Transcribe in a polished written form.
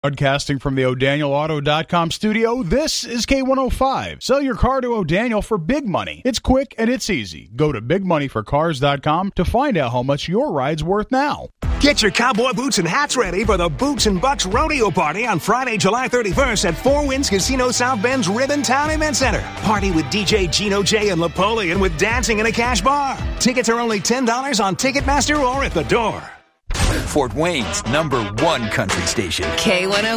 Broadcasting from the ODanielAuto.com studio, this is K105. Sell your car to O'Daniel for big money. It's quick and it's easy. Go to bigmoneyforcars.com to find out how much your ride's worth now. Get your cowboy boots and hats ready for the Boots and Bucks Rodeo Party on Friday, July 31st at Four Winds Casino South Bend's Ribbontown Event Center. Party with DJ Gino J and Napoleon with dancing and a cash bar. Tickets are only $10 on Ticketmaster or at the door. Fort Wayne's #1 country station. K105.